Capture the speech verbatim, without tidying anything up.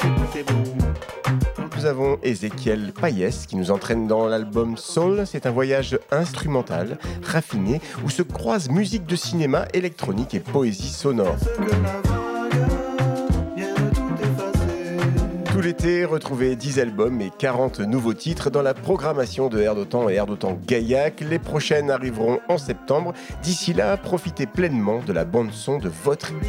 Nous avons Ézéchiel Payès qui nous entraîne dans l'album Soul. C'est un voyage instrumental, raffiné, où se croisent musique de cinéma, électronique et poésie sonore. Tout l'été, retrouvez dix albums et quarante nouveaux titres dans la programmation de Air d'Otan et Air d'Otan Gaillac. Les prochaines arriveront en septembre. D'ici là, profitez pleinement de la bande-son de votre